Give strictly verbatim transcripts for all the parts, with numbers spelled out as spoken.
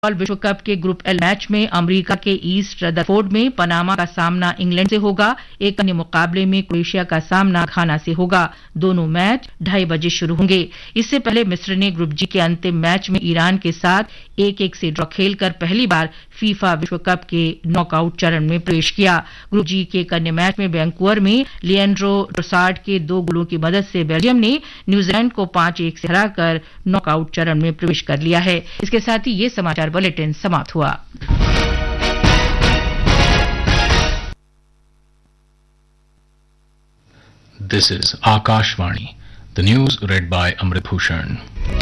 विश्व कप के group L match में अमेरिका के ईस्ट रदरफोर्ड में पनामा का सामना इंग्लैंड से होगा। एक अन्य मुकाबले में क्रोएशिया का सामना घाना से होगा। दोनों मैच ढाई बजे शुरू होंगे। इससे पहले मिस्र ने ग्रुप जी के अंतिम मैच में ईरान के साथ एक एक से ड्रॉ खेलकर पहली बार फीफा विश्व कप के नॉकआउट चरण में प्रवेश किया। ग्रुप जी के एक अन्य मैच में वैंकूवर में लिएंड्रो ट्रोसार्ड के दो गोलों की मदद से बेल्जियम ने न्यूजीलैंड को पांच एक से हराकर नॉकआउट चरण में प्रवेश कर लिया है। इसके साथ ही ये समाचार बुलेटिन समाप्त हुआ। This is Akashvani. The news read by Amrit Bhushan.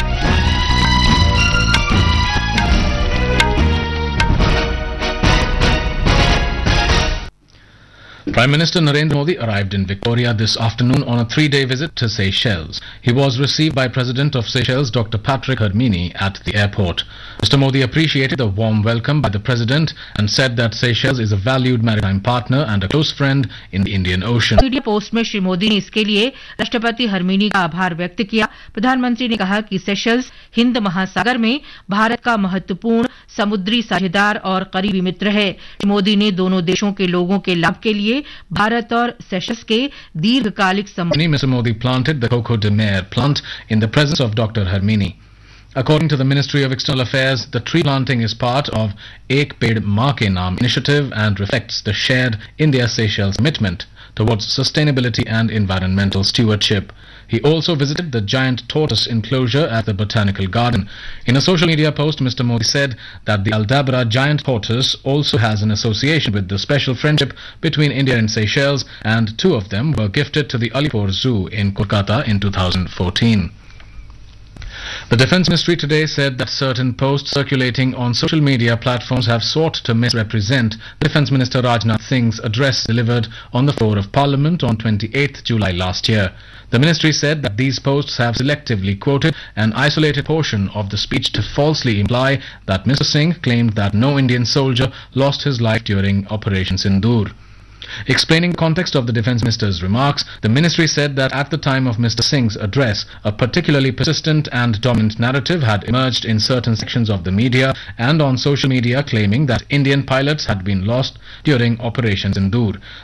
Prime Minister Narendra Modi arrived in Victoria this afternoon on a three-day visit to Seychelles. He was received by President of Seychelles, Doctor Patrick Hermini, at the airport. Mister Modi appreciated the warm welcome by the President and said that Seychelles is a valued maritime partner and a close friend in the Indian Ocean. Media post में श्री मोदी ने इसके लिए राष्ट्रपति हरमीनी का आभार व्यक्त किया। प्रधानमंत्री ने कहा कि सेशल्स हिंद महासागर में भारत का महत्वपूर्ण समुद्री साझेदार और करीबी मित्र है। श्री मोदी ने दोनों देशों के लोगों के लाभ के लिए भारत और सेशल्स के दीर्घकालिक संबंध। Mister Modi planted the Coco de Mer plant in the presence of Doctor Hermini. According to the Ministry of External Affairs, the tree planting is part of Ek Ped Maa Ke Naam initiative and reflects the shared India-Seychelles commitment towards sustainability and environmental stewardship. He also visited the giant tortoise enclosure at the Botanical Garden. In a social media post, Mister Modi said that the Aldabra giant tortoise also has an association with the special friendship between India and Seychelles, and two of them were gifted to the Alipur Zoo in Kolkata in two thousand fourteen. The Defence Ministry today said that certain posts circulating on social media platforms have sought to misrepresent Defence Minister Rajnath Singh's address delivered on the floor of Parliament on twenty-eighth July last year. The ministry said that these posts have selectively quoted an isolated portion of the speech to falsely imply that Mister Singh claimed that no Indian soldier lost his life during Operation Sindoor. Explaining the context of the Defence Minister's remarks, the ministry said that at the time of Mister Singh's address, a particularly persistent and dominant narrative had emerged in certain sections of the media and on social media claiming that Indian pilots had been lost during Operation Sindoor.